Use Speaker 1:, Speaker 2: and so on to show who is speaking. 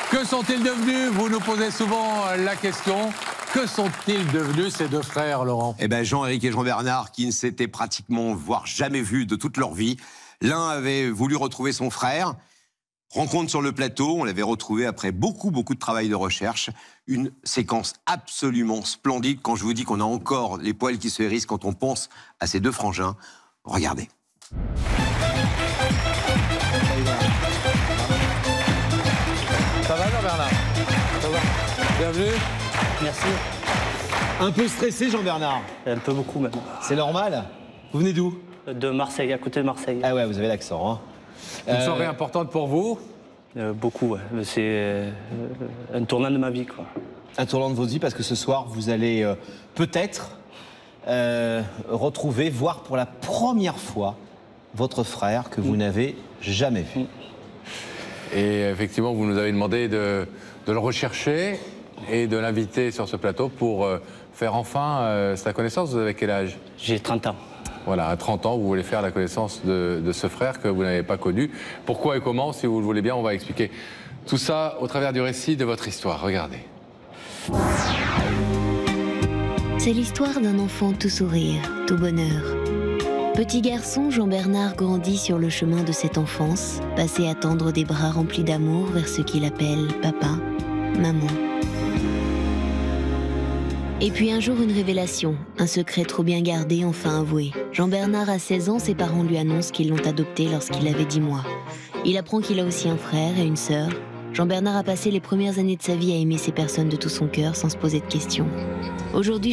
Speaker 1: Que sont-ils devenus? Vous nous posez souvent la question. Que sont-ils devenus ces deux frères, Laurent?
Speaker 2: Eh bien, Jean-Éric et Jean-Bernard, qui ne s'étaient pratiquement, voire jamais vus de toute leur vie. L'un avait voulu retrouver son frère. Rencontre sur le plateau, on l'avait retrouvé après beaucoup de travail de recherche. Une séquence absolument splendide. Quand je vous dis qu'on a encore les poils qui se hérissent quand on pense à ces deux frangins, regardez.
Speaker 1: Ça va, Jean-Bernard? Ça va. Bienvenue.
Speaker 3: Merci.
Speaker 4: Un peu stressé, Jean-Bernard?
Speaker 3: Un peu beaucoup même.
Speaker 4: C'est normal. Vous venez d'où?
Speaker 3: De Marseille, à côté de Marseille.
Speaker 4: Ah ouais, vous avez l'accent, hein.
Speaker 1: Une soirée importante pour vous?
Speaker 3: Beaucoup, ouais. C'est un tournant de ma vie, quoi.
Speaker 4: Un tournant de votre vie, parce que ce soir, vous allez peut-être retrouver, voir pour la première fois, votre frère que vous n'avez jamais vu.
Speaker 1: Et effectivement, vous nous avez demandé de le rechercher et de l'inviter sur ce plateau pour faire enfin sa connaissance. Vous avez quel âge?
Speaker 3: J'ai 30 ans.
Speaker 1: Voilà, à 30 ans, vous voulez faire la connaissance de ce frère que vous n'avez pas connu. Pourquoi et comment, si vous le voulez bien, on va expliquer tout ça au travers du récit de votre histoire. Regardez.
Speaker 5: C'est l'histoire d'un enfant tout sourire, tout bonheur. Petit garçon, Jean-Bernard grandit sur le chemin de cette enfance, passé à tendre des bras remplis d'amour vers ce qu'il appelle papa, maman. Et puis un jour, une révélation, un secret trop bien gardé, enfin avoué. Jean-Bernard a 16 ans, ses parents lui annoncent qu'ils l'ont adopté lorsqu'il avait 10 mois. Il apprend qu'il a aussi un frère et une sœur. Jean-Bernard a passé les premières années de sa vie à aimer ces personnes de tout son cœur sans se poser de questions. Aujourd'hui,